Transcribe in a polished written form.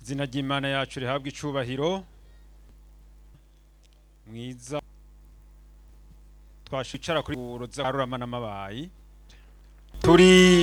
izina ry'Imana yacu rihabwa icubahiro mwiza twashicara kuri uruza rurama n'amabayi turi